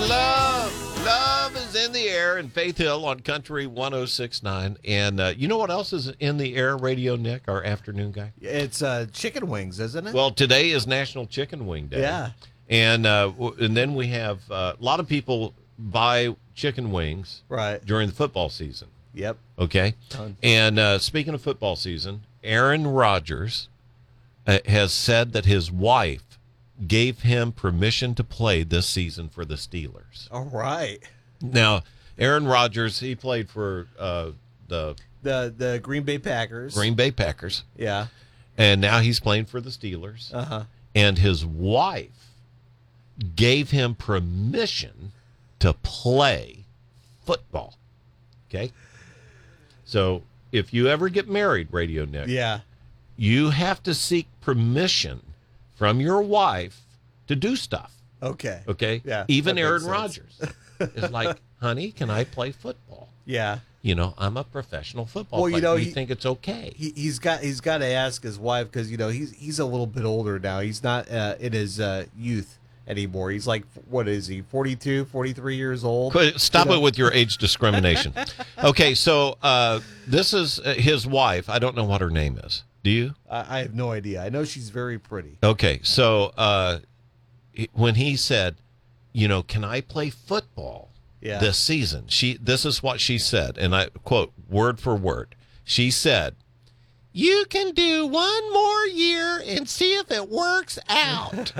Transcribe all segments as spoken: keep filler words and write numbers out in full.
love. Love is in the air in Faith Hill on Country one oh six point nine. And uh, you know what else is in the air, Radio Nick, our afternoon guy? It's uh, chicken wings, isn't it? Well, today is National Chicken Wing Day. Yeah. And uh, w- and then we have uh, a lot of people buy chicken wings Right. during the football season. Yep. Okay. Ton. And uh, speaking of football season, Aaron Rodgers uh, has said that his wife gave him permission to play this season for the Steelers. All right. Now, Aaron Rodgers, he played for uh, the The the Green Bay Packers. Green Bay Packers, Yeah. and now he's playing for the Steelers. Uh-huh. And his wife gave him permission to play football. Okay? So if you ever get married, Radio Nick, Yeah. you have to seek permission from your wife to do stuff. Okay. Okay? Yeah, Even that makes Aaron sense. Rodgers is like, honey, can I play football? Yeah. You know, I'm a professional football Well, you player. know, Do you he- think it's okay? He, he's got he's got to ask his wife because you know he's he's a little bit older now. He's not uh, in his uh, youth anymore. He's like, what is he? forty-two, forty-three years old. Quit- Stop You know? it with your age discrimination. Okay, so uh, this is uh, his wife. I don't know what her name is. Do you? I, I have no idea. I know she's very pretty. Okay, so uh, he- when he said, you know, can I play football Yeah. this season? She, this is what she said, and I quote word for word. She said, "You can do one more year and see if it works out."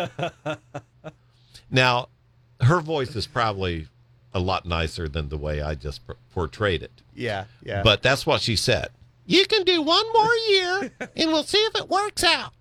Now, her voice is probably a lot nicer than the way I just p- portrayed it. Yeah. Yeah. But that's what she said. You can do one more year, and we'll see if it works out.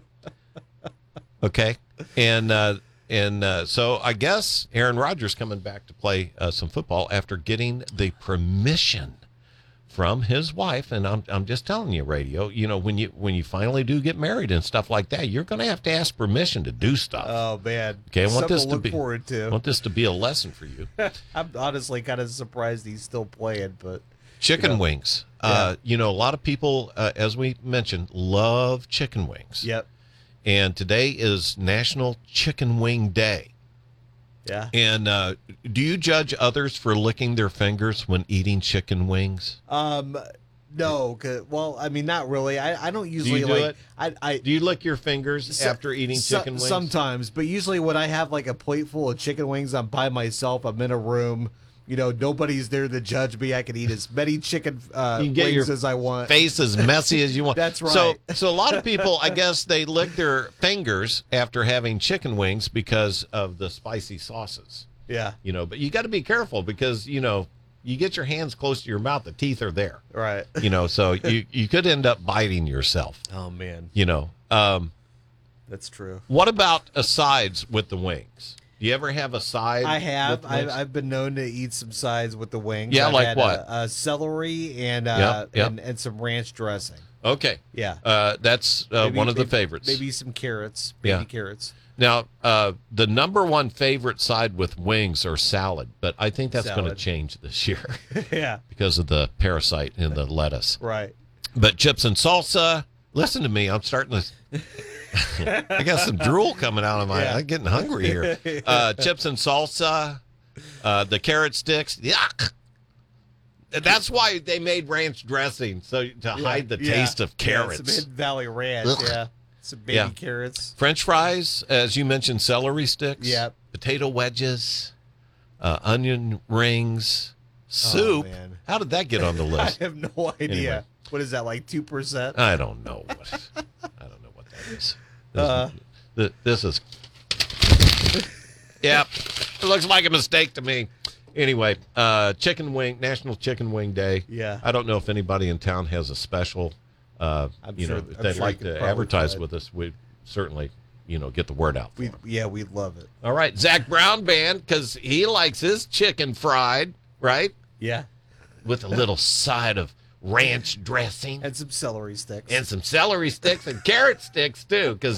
Okay, and uh, and uh, so I guess Aaron Rodgers coming back to play uh, some football after getting the permission from his wife. And I'm I'm just telling you, Radio. You know, when you when you finally do get married and stuff like that, you're going to have to ask permission to do stuff. oh man. Okay, I want Something this to to look be forward to. I want this to be a lesson for you. I'm honestly kind of surprised he's still playing, but Chicken You know. wings. Uh, you know, a lot of people, uh, as we mentioned, love chicken wings. yep. And today is National Chicken Wing Day. Yeah. And uh, do you judge others for licking their fingers when eating chicken wings? Um. No. 'Cause- well, I mean, not really. I, I don't usually you do like. it? I I Do you lick your fingers So- after eating so- chicken wings? Sometimes, but usually when I have like a plate full of chicken wings, I'm by myself. I'm in a room. You know, nobody's there to judge me. I can eat as many chicken uh, You can get wings your as I want. Face as messy as you want. That's So, right. so a lot of people, I guess, they lick their fingers after having chicken wings because of the spicy sauces. Yeah. You know, but you got to be careful because, you know, you get your hands close to your mouth, the teeth are there. Right. You know, so you, you could end up biting yourself, Oh man, you know. Um, that's true. what about asides with the wings? Do you ever have a side? I have. with the I've, wings? I've been known to eat some sides with the wings. Yeah, I've like had, what? Uh, uh, celery and uh, Yep, yep. and and some ranch dressing. Okay. Yeah. Uh, that's uh, Maybe- one of the maybe- favorites. Maybe some carrots. Baby Yeah. carrots. Now, uh, the number one favorite side with wings are salad, but I think that's going to Salad. change this year Yeah. because of the parasite in the lettuce. Right. But chips and salsa, listen to me. I'm starting to. I got some drool coming out of my. Yeah. I'm getting hungry here. Uh, chips and salsa, uh, the carrot sticks. Yuck. That's why they made ranch dressing, so to hide the Yeah. taste of Yeah, carrots. some Hidden Valley Ranch. Ugh. Yeah. Some baby Yeah. carrots. French fries, as you mentioned, celery sticks. Yep. Potato wedges, uh, onion rings, soup. Oh, man. How did that get on the I list? have no idea. Anyway. What is that, like two percent? I don't know. What, I don't know what that is. This, Uh. th- this is. Yep. It looks like a mistake to me. Anyway, uh, chicken wing, National Chicken Wing Day. Yeah. I don't know if anybody in town has a special. Uh, I'm you sure- know, if I'm they'd sure like you could to probably advertise find- with us, we certainly, you know, get the word out. For We 'em. yeah, we'd love it. All right, Zach Brown Band, because he likes his chicken fried, right? Yeah. With a little side of ranch dressing And some celery sticks. and some celery sticks and carrot sticks, too, because